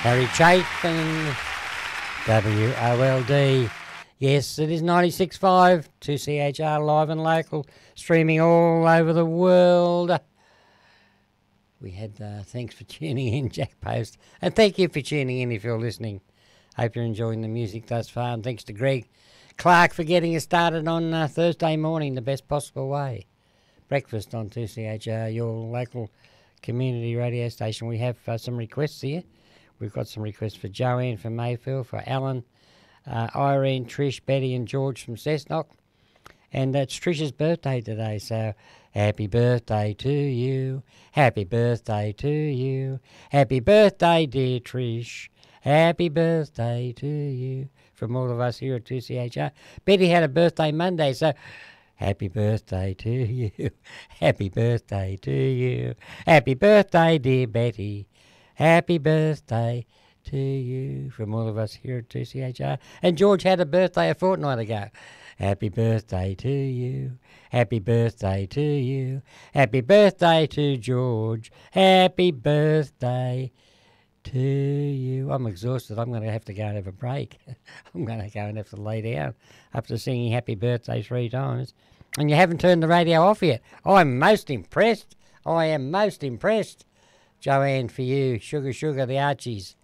Harry Chapin, WOLD. Yes, it is 96.5, 2CHR live and local, streaming all over the world. We had thanks for tuning in, Jack Post, and thank you for tuning in if you're listening. Hope you're enjoying the music thus far, and thanks to Greg Clark for getting us started on Thursday morning the best possible way. Breakfast on 2CHR, your local community radio station. We have some requests here. We've got some requests for Joanne from Mayfield, for Alan, Irene, Trish, Betty and George from Cessnock. And it's Trish's birthday today, so happy birthday to you, happy birthday to you, happy birthday dear Trish, happy birthday to you. From all of us here at 2CHR. Betty had a birthday Monday, so happy birthday to you, happy birthday to you, happy birthday dear Betty. Happy birthday to you from all of us here at 2CHR. And George had a birthday a fortnight ago. Happy birthday to you. Happy birthday to you. Happy birthday to George. Happy birthday to you. I'm exhausted. I'm going to have to go and have a break. I'm going to go and have to lay down after singing happy birthday 3 times. And you haven't turned the radio off yet. I'm most impressed. I am most impressed. Joanne, for you, Sugar Sugar, the Archies.